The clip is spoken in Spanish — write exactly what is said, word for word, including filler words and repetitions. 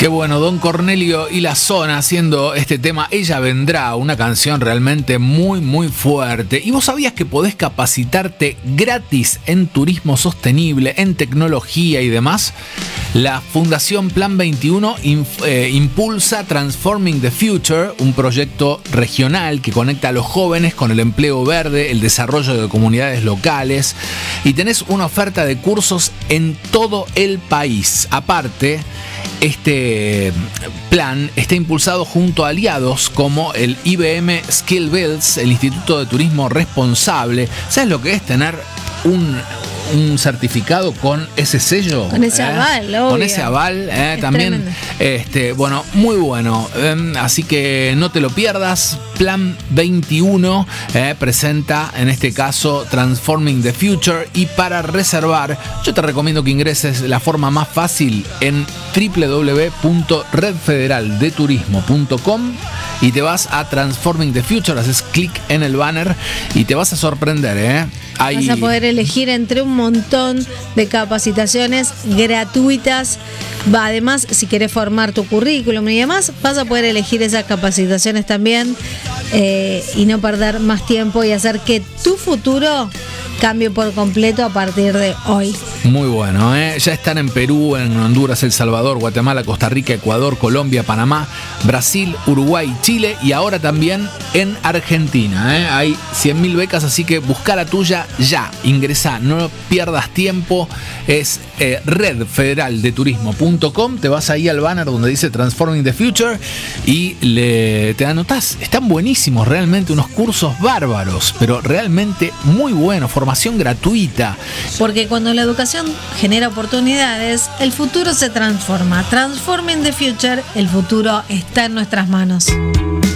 Qué bueno, Don Cornelio y La Zona haciendo este tema Ella Vendrá, una canción realmente muy muy fuerte. ¿Y vos sabías que podés capacitarte gratis en turismo sostenible, en tecnología y demás? La Fundación Plan veintiuno inf- eh, impulsa Transforming the Future, un proyecto regional que conecta a los jóvenes con el empleo verde, el desarrollo de comunidades locales, y tenés una oferta de cursos en todo el país. Aparte, este plan está impulsado junto a aliados como el I B M Skill Builds, el Instituto de Turismo Responsable. ¿Sabes lo que es tener un, un certificado con ese sello? Con ese ¿Eh? aval, obvio. Con ese aval, eh, Es también. tremendo. Este, bueno, muy bueno. Eh, así que no te lo pierdas. Plan veintiuno eh, presenta, en este caso, Transforming the Future. Y para reservar, yo te recomiendo que ingreses la forma más fácil en doble u doble u doble u punto red federal de turismo punto com y te vas a Transforming the Future, haces clic en el banner y te vas a sorprender, ¿eh? Hay... Vas a poder elegir entre un montón de capacitaciones gratuitas. Va, además, si querés formar tu currículum y demás, vas a poder elegir esas capacitaciones también eh, y no perder más tiempo y hacer que tu futuro cambie por completo a partir de hoy. Muy bueno, ¿eh? Ya están en Perú, en Honduras, El Salvador, Guatemala, Costa Rica, Ecuador, Colombia, Panamá, Brasil, Uruguay, Chile y ahora también en Argentina, ¿eh? Hay cien mil becas, así que busca la tuya ya. Ingresá, no pierdas tiempo. Es eh, red federal de turismo punto com. Te vas ahí al banner donde dice Transforming the Future y le, te anotás. Están buenísimos, realmente unos cursos bárbaros, pero realmente muy buenos, formación gratuita. Porque cuando la educación genera oportunidades, el futuro se transforma. Transforming the Future, el futuro está en nuestras manos.